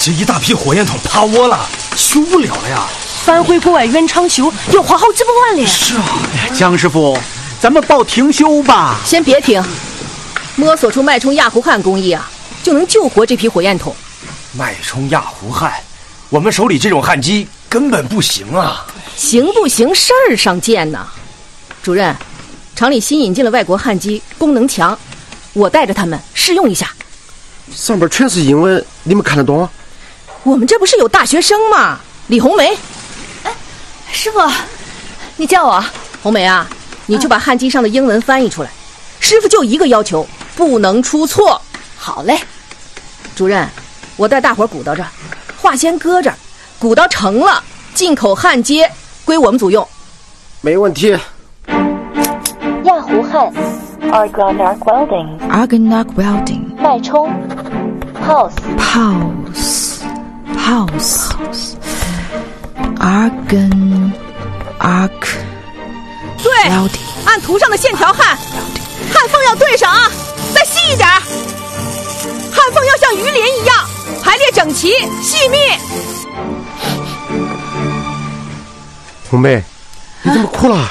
这一大批火焰筒趴窝了，修不了了呀！ 翻回国外原厂修，要花好几百万嘞。 是啊， 江师傅，咱们报停修吧。 先别停，摸索出脉冲亚湖焊工艺啊，就能救活这批火焰筒。 脉冲亚湖焊，我们手里这种焊机根本不行啊！ 行不行事儿上见呢。主任，厂里新引进了外国焊机，功能强，我带着他们试用一下。 上边全是英文，你们看得懂？ 我们这不是有大学生吗？李红梅。 师傅，你叫我。 红梅啊，你就把焊机上的英文翻译出来。师傅就一个要求，不能出错。 好嘞。 主任，我带大伙鼓捣着，话先搁这儿，鼓捣成了，进口焊接归我们组用。 没问题。 亚湖焊 Argon Arc Welding 脉冲 Pulse Argon Arc 对，按图上的线条焊，焊缝要对上啊，再细一点，焊缝要像鱼鳞一样排列整齐细密。 红梅，你怎么哭了？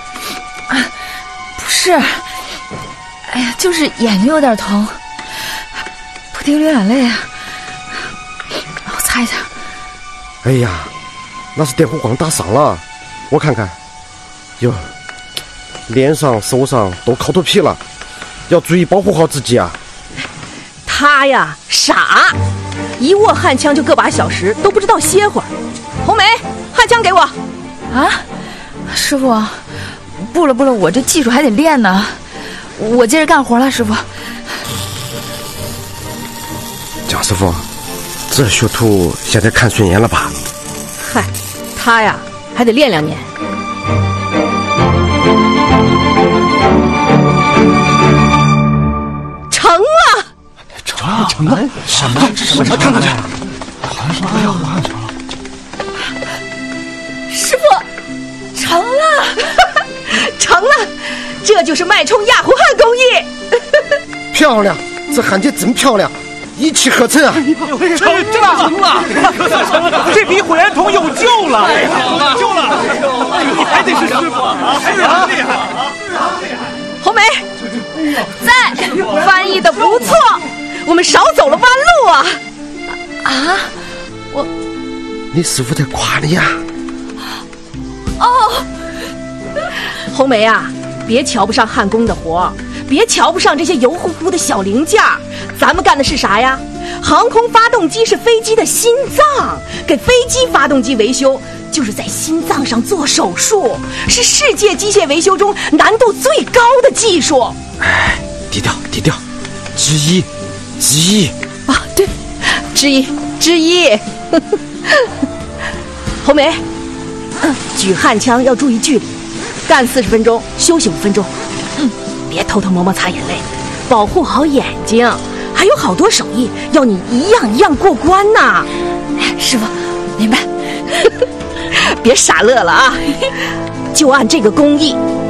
不是，哎呀，就是眼睛有点疼，不停流眼泪啊。我擦一下。 哎呀，那是电弧光打伤了，我看看。哟，脸上手上都烤脱皮了，要注意保护好自己啊。 他呀傻，一握焊枪就个把小时，都不知道歇会儿。红梅，焊枪给我。 啊，师傅，不了，我这技术还得练呢，我接着干活了，师傅。 蒋师傅，这学徒现在看顺眼了吧？ 嗨，他呀还得练2年。成了！ 成了！什么？看看这，好像是哎呀，我看成了。 师傅，成了，成了，这就是脉冲亚湖焊工艺。 漂亮，这焊接真漂亮，一气呵成啊！ 成了！这批火焰筒有救了！有救了！你还得是师傅啊！还得厉害啊！ 红梅，在，翻译的不错，我们少走了弯路啊！ 啊， 你师傅在夸你呀！ 哦，红梅啊，别瞧不上焊工的活，别瞧不上这些油乎乎的小零件，咱们干的是啥呀？航空发动机是飞机的心脏，给飞机发动机维修就是在心脏上做手术，是世界机械维修中难度最高的技术。 哎，低调，之一啊，对，之一。红梅，举焊枪要注意距离，干40分钟，休息5分钟。别偷偷摸摸擦眼泪，保护好眼睛。还有好多手艺要你一样一样过关呢。 师傅，明白。 别傻乐了啊，就按这个工艺